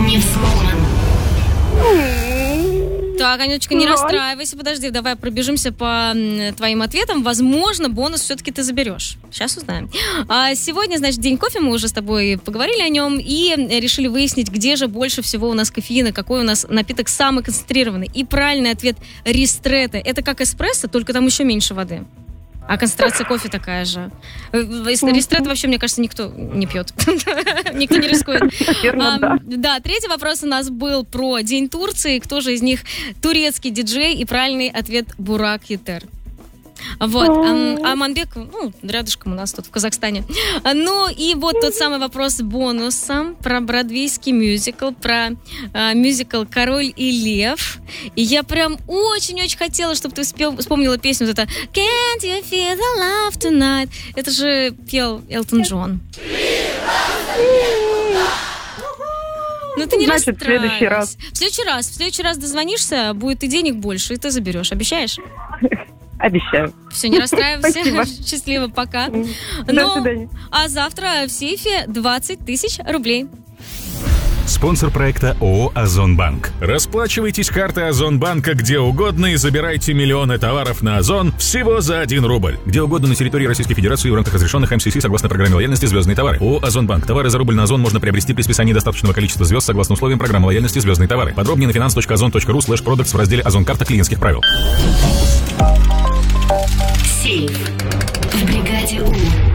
не взломан. Так, Анюточка, не расстраивайся, подожди, давай пробежимся по твоим ответам. Возможно, бонус все-таки ты заберешь. Сейчас узнаем. Сегодня, значит, день кофе, мы уже с тобой поговорили о нем и решили выяснить, где же больше всего у нас кофеина, какой у нас напиток самый концентрированный. И правильный ответ – ристретто. Это как эспрессо, только там еще меньше воды. А концентрация кофе такая же. Ристретто вообще, мне кажется, никто не пьет. Никто не рискует. Да, третий вопрос у нас был про День Турции. Кто же из них турецкий диджей? И правильный ответ – Бурак Ятер. Вот. А Манбек, рядышком у нас тут в Казахстане. Ну и вот тот самый вопрос с бонусом про бродвейский мюзикл, про мюзикл «Король и лев». И я прям очень-очень хотела, чтобы ты вспомнила песню вот это «Can't you feel the love tonight?» Это же пел Элтон Джон. Ну ты не расстраивайся. В следующий раз. В следующий раз дозвонишься, будет и денег больше, и ты заберешь. Обещаешь? Обещаю. Все, не расстраивайся. Счастливо, пока. До свидания. А завтра в сейфе 20 тысяч рублей. Спонсор проекта ООО «Озонбанк». Расплачивайтесь картой Озонбанка где угодно и забирайте миллионы товаров на Озон всего за 1 рубль. Где угодно на территории Российской Федерации в рамках разрешенных МСС согласно программе лояльности «Звездные товары». ООО «Озонбанк». Товары за рубль на Озон можно приобрести при списании достаточного количества звезд согласно условиям программы лояльности «Звездные товары». Подробнее на finance.ozon.ru/products в разделе «Озон-карта клиентских правил». Сейф в бригаде У.